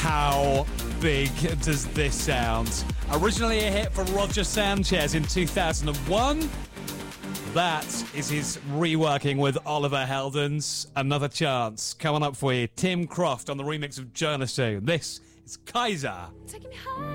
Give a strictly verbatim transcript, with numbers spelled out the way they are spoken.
How big does this sound? Originally a hit for Roger Sanchez in two thousand one. That is his reworking with Oliver Heldens. Another Chance. Coming up for you, Tim Croft on the remix of Journalism. This is Kaiser. Taking me high.